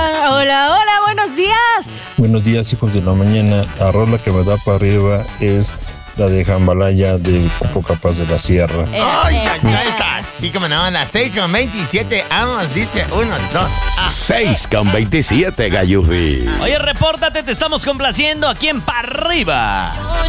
Hola, hola, buenos días. Buenos días, hijos de la mañana. La rola que me da para arriba es la de Jambalaya del Grupo Capaz de la Sierra. ¡Ay, ahí está! Sí, como no, a las 6:27, vamos, dice 1, 2. 6:27, Gayufi. Oye, repórtate, te estamos complaciendo aquí en Pa' Arriba.